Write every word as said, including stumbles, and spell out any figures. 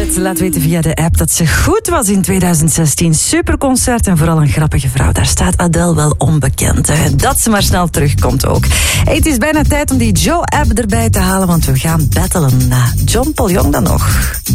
Bridget laat weten via de app dat ze goed was in twintig zestien. Superconcert en vooral een grappige vrouw. Daar staat Adele wel onbekend. Hè? Dat ze maar snel terugkomt ook. Hey, het is bijna tijd om die Joe-app erbij te halen, want we gaan battlen. John Paul Jong dan nog.